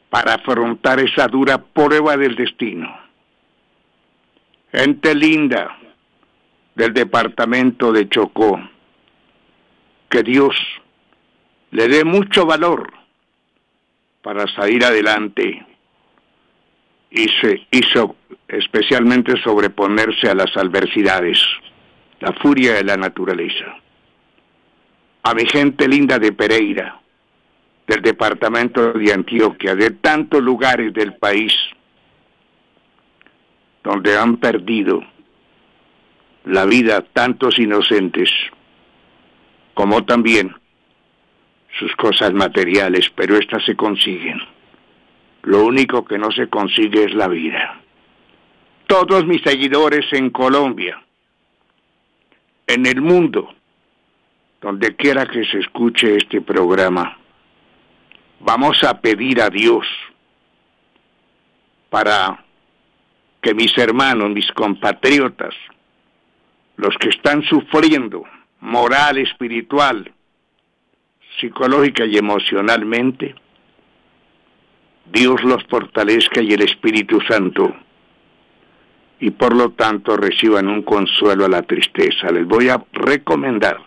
para afrontar esa dura prueba del destino. Gente linda del departamento de Chocó, que Dios le dé mucho valor para salir adelante y especialmente sobreponerse a las adversidades, la furia de la naturaleza. A mi gente linda de Pereira, del departamento de Antioquia, de tantos lugares del país donde han perdido la vida tantos inocentes, como también sus cosas materiales, pero estas se consiguen. Lo único que no se consigue es la vida. Todos mis seguidores en Colombia, en el mundo, donde quiera que se escuche este programa, vamos a pedir a Dios para que mis hermanos, mis compatriotas, los que están sufriendo moral, espiritual, psicológica y emocionalmente, Dios los fortalezca y el Espíritu Santo, y por lo tanto reciban un consuelo a la tristeza. Les voy a recomendar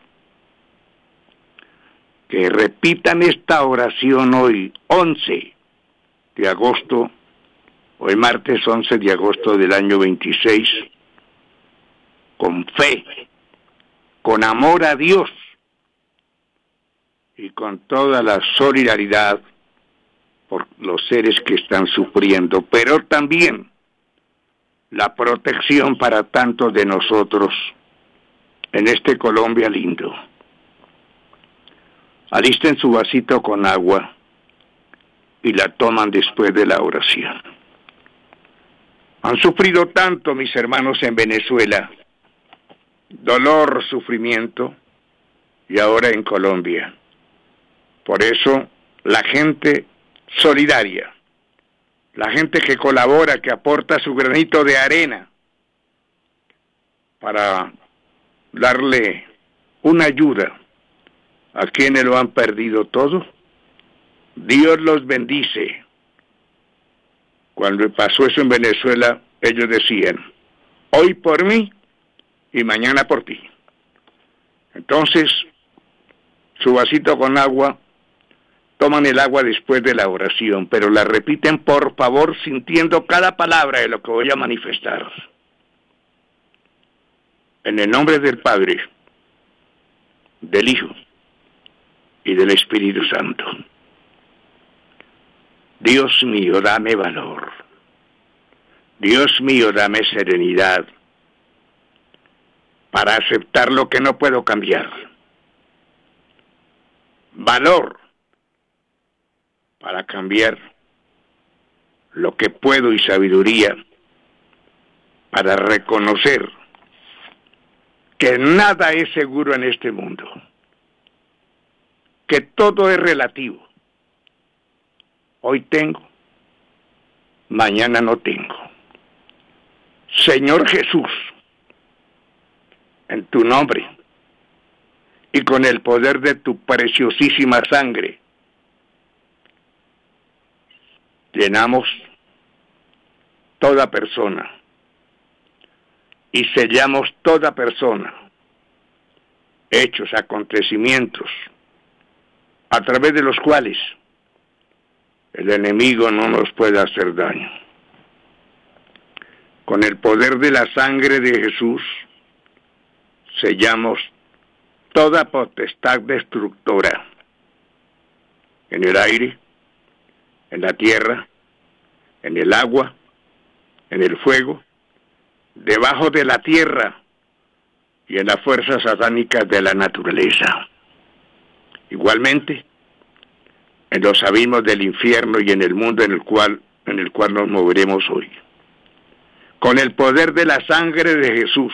que repitan esta oración hoy, 11 de agosto, hoy martes 11 de agosto del año 26, con fe, con amor a Dios y con toda la solidaridad por los seres que están sufriendo, pero también la protección para tantos de nosotros en este Colombia lindo. Alisten su vasito con agua y la toman después de la oración. Han sufrido tanto mis hermanos en Venezuela, dolor, sufrimiento, y ahora en Colombia. Por eso la gente solidaria, la gente que colabora, que aporta su granito de arena para darle una ayuda a quienes lo han perdido todo, Dios los bendice. Cuando pasó eso en Venezuela, ellos decían, hoy por mí y mañana por ti. Entonces, su vasito con agua, toman el agua después de la oración, pero la repiten por favor sintiendo cada palabra de lo que voy a manifestar. En el nombre del Padre, del Hijo y del Espíritu Santo. Dios mío, dame valor. Dios mío, dame serenidad para aceptar lo que no puedo cambiar. Valor para cambiar lo que puedo y sabiduría para reconocer que nada es seguro en este mundo, que todo es relativo. Hoy tengo, mañana no tengo. Señor Jesús, en tu nombre y con el poder de tu preciosísima sangre, llenamos toda persona y sellamos toda persona, hechos, acontecimientos, a través de los cuales el enemigo no nos puede hacer daño. Con el poder de la sangre de Jesús, sellamos toda potestad destructora en el aire, en la tierra, en el agua, en el fuego, debajo de la tierra y en las fuerzas satánicas de la naturaleza. Igualmente, en los abismos del infierno y en el mundo en el cual nos moveremos hoy. Con el poder de la sangre de Jesús,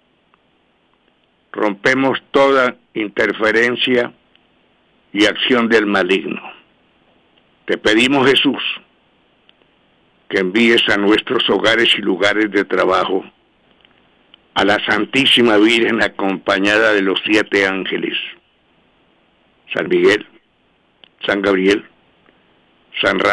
rompemos toda interferencia y acción del maligno. Te pedimos, Jesús, que envíes a nuestros hogares y lugares de trabajo a la Santísima Virgen acompañada de los 7 ángeles, San Miguel, San Gabriel, San Rafael,